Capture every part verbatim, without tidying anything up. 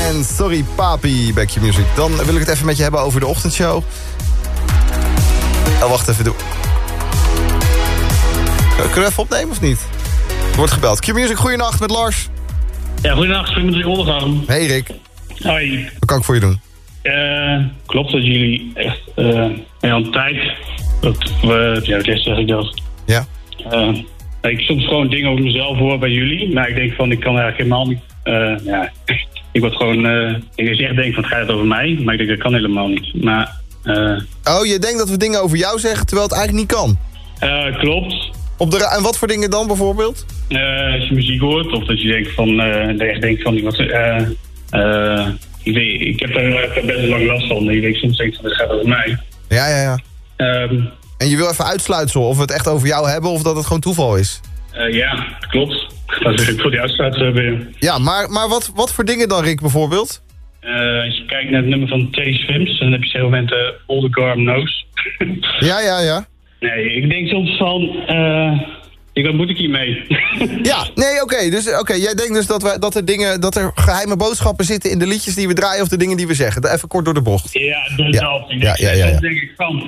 en Sorry Papi bij Q-Music. Dan wil ik het even met je hebben over de ochtendshow. Oh, wacht even. Doe. Kunnen we even opnemen of niet? Er wordt gebeld. Q-Music, goeienacht met Lars. Ja, goedenacht. Ik ben met Rick Ondergang. Hey Rick. Hoi. Wat kan ik voor je doen? Uh, klopt dat jullie echt uh, ja, aan de tijd... Dat, uh, ja, wat zeg ik dat? Ja. Uh, ik soms gewoon dingen over mezelf hoor bij jullie. Maar ik denk van, ik kan eigenlijk helemaal niet... Uh, ja, ik word gewoon... Uh, ik zeg denk van, het gaat over mij. Maar ik denk, dat kan helemaal niet. Maar... Uh, oh, je denkt dat we dingen over jou zeggen, terwijl het eigenlijk niet kan? Uh, klopt. Op de ra- en wat voor dingen dan bijvoorbeeld? Uh, als je muziek hoort, of dat je denkt van... Uh, dat je echt denkt van... Wat, uh, uh, ik, weet, ik heb er best lang last van. Ik denk soms denk van, het gaat over mij. Ja, ja, ja. Um, en je wil even uitsluiten of we het echt over jou hebben of dat het gewoon toeval is? Uh, ja, klopt. Dat is ik voor die uitsluiter hebben. Ja, maar, maar wat, wat voor dingen dan, Rick, bijvoorbeeld? Uh, als je kijkt naar het nummer van T. Swims, dan heb je zo'n moment uh, All the Garm Knows. ja, ja, ja. Nee, ik denk soms van... Uh, ik, wat moet ik hiermee? ja, nee, oké. Okay, dus oké, okay, jij denkt dus dat, we, dat, er dingen, dat er geheime boodschappen zitten in de liedjes die we draaien of de dingen die we zeggen. Even kort door de bocht. Ja, dus ja. dat. Ja, ja, ja, ja. denk ik van...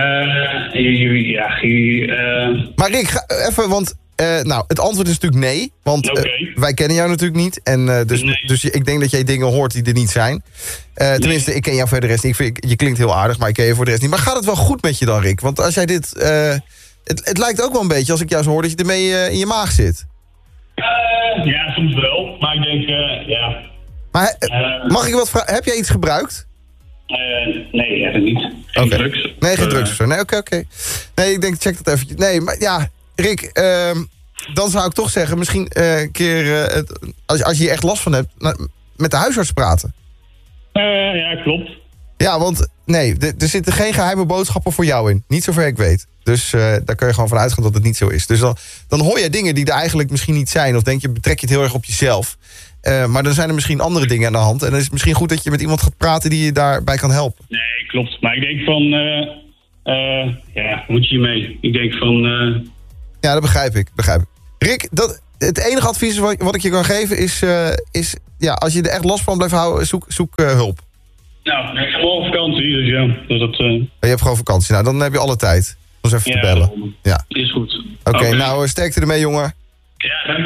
Uh, ja, uh... Maar Rick, ga, even, want... Uh, nou, het antwoord is natuurlijk nee. Want okay. uh, wij kennen jou natuurlijk niet. En uh, dus, nee. dus ik denk dat jij dingen hoort die er niet zijn. Uh, tenminste, nee. ik ken jou voor de rest niet. Ik vind, je klinkt heel aardig, maar ik ken je voor de rest niet. Maar gaat het wel goed met je dan, Rick? Want als jij dit... Uh, het, het lijkt ook wel een beetje, als ik jou zo hoor, dat je ermee uh, in je maag zit. Uh, ja, soms wel. Maar ik denk, uh, ja... Maar uh, mag ik wat vragen? Heb jij iets gebruikt? Uh, nee, eigenlijk niet. Geen okay. drugs. Nee, geen uh, drugs. Nee, oké, okay, oké. Okay. Nee, ik denk, check dat eventjes. Nee, maar ja... Rick, uh, dan zou ik toch zeggen... misschien uh, een keer, uh, het, als, als je hier echt last van hebt... met de huisarts praten. Uh, ja, klopt. Ja, want nee, d- er zitten geen geheime boodschappen voor jou in. Niet zover ik weet. Dus uh, daar kun je gewoon van uitgaan dat het niet zo is. Dus dan, dan hoor je dingen die er eigenlijk misschien niet zijn. Of denk je, betrek je het heel erg op jezelf. Uh, maar dan zijn er misschien andere dingen aan de hand. En dan is het misschien goed dat je met iemand gaat praten... die je daarbij kan helpen. Nee, klopt. Maar ik denk van... Uh, uh, ja, moet je mee. Ik denk van... Uh, Ja, dat begrijp ik. Begrijp ik. Rick, dat, het enige advies wat, wat ik je kan geven is... Uh, is ja, als je er echt last van blijft houden, zoek, zoek uh, hulp. Nou, ik ga morgen op vakantie, dus ja. Dus dat, uh... Je hebt gewoon vakantie. Nou, dan heb je alle tijd. Om eens even ja, te bellen. Ja, is goed. Oké, okay, okay. Nou, sterkte ermee, jongen. Ja, dank